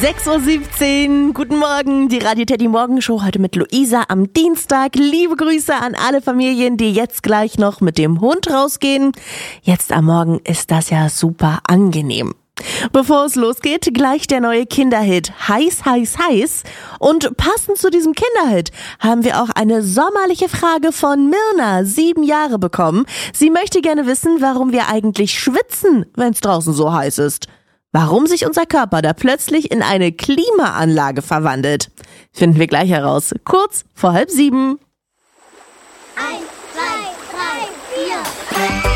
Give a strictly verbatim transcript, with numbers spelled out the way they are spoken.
sechs Uhr siebzehn, guten Morgen, die Radio Teddy Morgenshow heute mit Luisa am Dienstag. Liebe Grüße an alle Familien, die jetzt gleich noch mit dem Hund rausgehen. Jetzt am Morgen ist das ja super angenehm. Bevor es losgeht, gleich der neue Kinderhit Heiß, heiß, heiß. Und passend zu diesem Kinderhit haben wir auch eine sommerliche Frage von Mirna, sieben Jahre, bekommen. Sie möchte gerne wissen, warum wir eigentlich schwitzen, wenn es draußen so heiß ist. Warum sich unser Körper da plötzlich in eine Klimaanlage verwandelt, finden wir gleich heraus. Kurz vor halb sieben. Eins, zwei, drei, vier.